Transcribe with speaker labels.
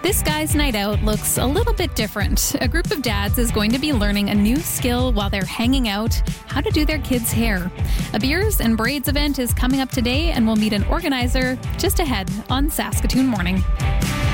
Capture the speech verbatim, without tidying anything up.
Speaker 1: This guy's night out looks a little bit different. A group of dads is going to be learning a new skill while they're hanging out, how to do their kids' hair. A Beers and Braids event is coming up today, and we'll meet an organizer just ahead on Saskatoon Morning.